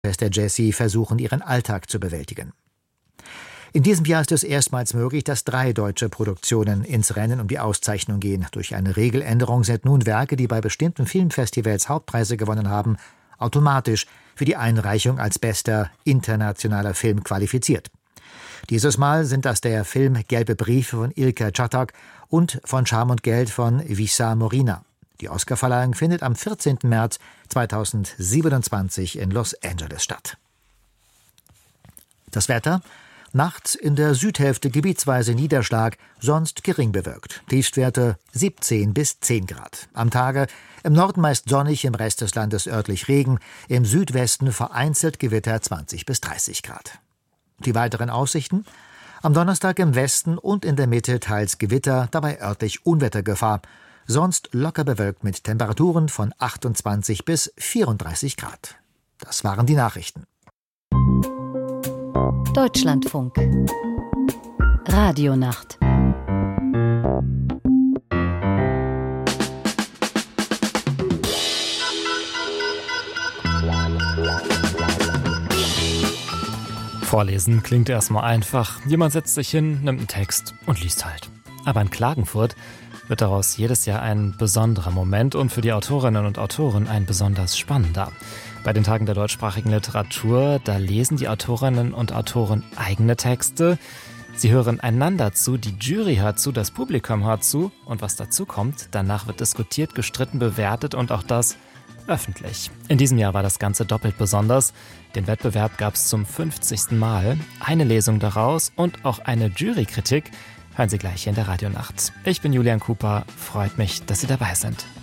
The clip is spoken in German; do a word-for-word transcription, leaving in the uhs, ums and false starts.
der Jessie versuchen, ihren Alltag zu bewältigen. In diesem Jahr ist es erstmals möglich, dass drei deutsche Produktionen ins Rennen um die Auszeichnung gehen. Durch eine Regeländerung sind nun Werke, die bei bestimmten Filmfestivals Hauptpreise gewonnen haben, automatisch für die Einreichung als bester internationaler Film qualifiziert. Dieses Mal sind das der Film Gelbe Briefe von Ilker Čatak und Von Scham und Geld von Visa Morina. Die Oscarverleihung findet am vierzehnten März zweitausendsiebenundzwanzig in Los Angeles statt. Das Wetter: Nachts in der Südhälfte gebietsweise Niederschlag, sonst gering bewölkt. Tiefstwerte siebzehn bis zehn Grad. Am Tage im Norden meist sonnig, im Rest des Landes örtlich Regen, im Südwesten vereinzelt Gewitter zwanzig bis dreißig Grad. Die weiteren Aussichten: Am Donnerstag im Westen und in der Mitte teils Gewitter, dabei örtlich Unwettergefahr. Sonst locker bewölkt mit Temperaturen von achtundzwanzig bis vierunddreißig Grad. Das waren die Nachrichten. Deutschlandfunk Radionacht. Vorlesen klingt erstmal einfach. Jemand setzt sich hin, nimmt einen Text und liest halt. Aber in Klagenfurt wird daraus jedes Jahr ein besonderer Moment und für die Autorinnen und Autoren ein besonders spannender. Bei den Tagen der deutschsprachigen Literatur, da lesen die Autorinnen und Autoren eigene Texte. Sie hören einander zu, die Jury hört zu, das Publikum hört zu. Und was dazu kommt, danach wird diskutiert, gestritten, bewertet und auch das öffentlich. In diesem Jahr war das Ganze doppelt besonders. Den Wettbewerb gab es zum fünfzigsten Mal. Eine Lesung daraus und auch eine Jurykritik hören Sie gleich hier in der Radionacht. Ich bin Julian Cooper, freut mich, dass Sie dabei sind.